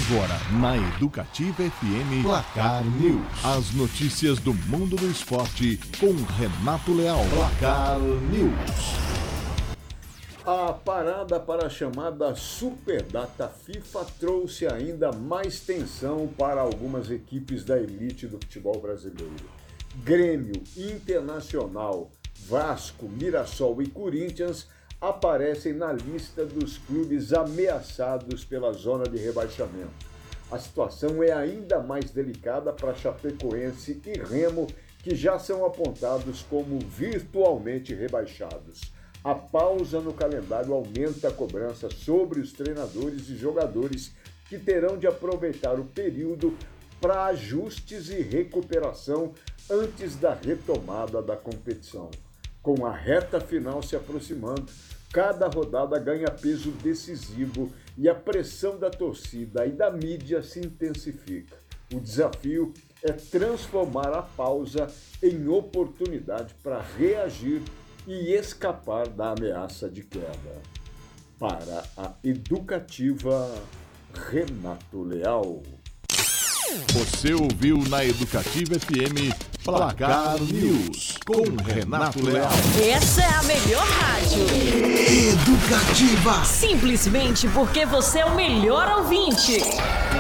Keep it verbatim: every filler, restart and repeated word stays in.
Agora, na Educativa F M, Placar News. As notícias do mundo do esporte com Renato Leal. Placar News. A parada para a chamada Superdata FIFA trouxe ainda mais tensão para algumas equipes da elite do futebol brasileiro. Grêmio, Internacional, Vasco, Mirassol e Corinthians aparecem na lista dos clubes ameaçados pela zona de rebaixamento. A situação é ainda mais delicada para Chapecoense e Remo, que já são apontados como virtualmente rebaixados. A pausa no calendário aumenta a cobrança sobre os treinadores e jogadores, que terão de aproveitar o período para ajustes e recuperação antes da retomada da competição. Com a reta final se aproximando, cada rodada ganha peso decisivo e a pressão da torcida e da mídia se intensifica. O desafio é transformar a pausa em oportunidade para reagir e escapar da ameaça de queda. Para a Educativa, Renato Leal. Você ouviu na Educativa F M Placar News com Renato Leal. Essa é a melhor rádio. Educativa. Simplesmente porque você é o melhor ouvinte.